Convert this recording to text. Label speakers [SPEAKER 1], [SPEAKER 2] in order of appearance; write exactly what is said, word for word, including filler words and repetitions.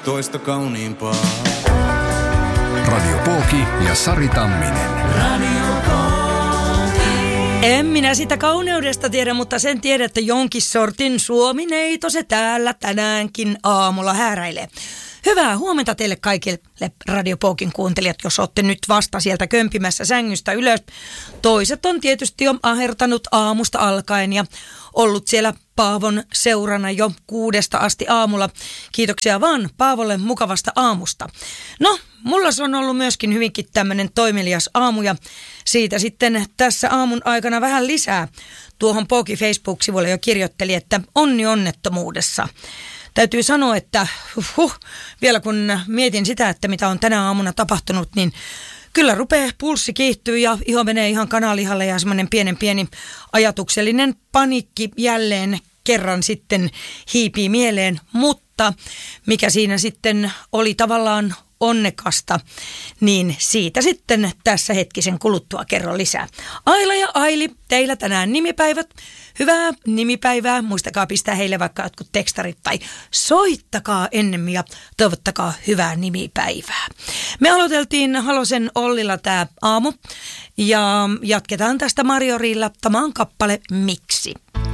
[SPEAKER 1] toista kauniimpaa.
[SPEAKER 2] Radio Pooki ja Sari Tamminen.
[SPEAKER 3] Radio Pooki. En minä sitä kauneudesta tiedä, mutta sen tiedä, että jonkin sortin suomineito se täällä tänäänkin aamulla hääräilee. Hyvää huomenta teille kaikille Radio Pookin kuuntelijat, jos olette nyt vasta sieltä kömpimässä sängystä ylös. Toiset on tietysti jo ahertanut aamusta alkaen ja ollut siellä Paavon seurana jo kuudesta asti aamulla. Kiitoksia vaan Paavolle mukavasta aamusta. No, mulla se on ollut myöskin hyvinkin tämmöinen toimelias aamu ja siitä sitten tässä aamun aikana vähän lisää. Tuohon Pooki Facebook-sivulle jo kirjoitteli, että onni onnettomuudessa. Täytyy sanoa, että huh, vielä kun mietin sitä, että mitä on tänä aamuna tapahtunut, niin kyllä rupeaa pulssi kiihtyy ja iho menee ihan kanalihalle ja semmoinen pienen pieni ajatuksellinen panikki jälleen kerran sitten hiipii mieleen. Mutta mikä siinä sitten oli tavallaan onnekasta, niin siitä sitten tässä hetkisen kuluttua kerron lisää. Aila ja Aili, teillä tänään nimipäivät. Hyvää nimipäivää. Muistakaa pistää heille vaikka jotkut tekstarit tai soittakaa ennemmin ja toivottakaa hyvää nimipäivää. Me aloiteltiin Halosen Ollilla tämä aamu ja jatketaan tästä Mario Riillattamaan kappale Miksi.